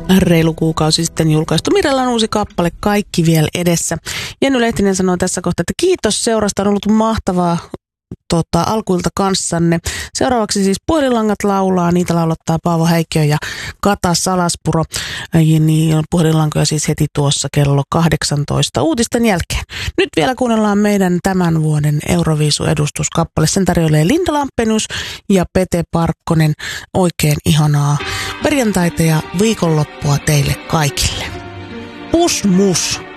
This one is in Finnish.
reilu kuukausi sitten julkaistu Mirellan uusi kappale Kaikki vielä edessä. Jenny Lehtinen sanoi tässä kohtaa, että kiitos seurasta, on ollut mahtavaa alkuilta kanssanne. Seuraavaksi siis Puhelinlangat laulaa, niitä laulattaa Paavo Häikkiö ja Kata Salaspuro. Ja niin puhelinlankoja siis heti tuossa kello 18 uutisten jälkeen. Nyt vielä kuunnellaan meidän tämän vuoden Euroviisu-edustuskappale. Sen tarjoilee Linda Lampenius ja Pete Parkkonen. Oikein ihanaa perjantaita ja viikonloppua teille kaikille. Pus mus!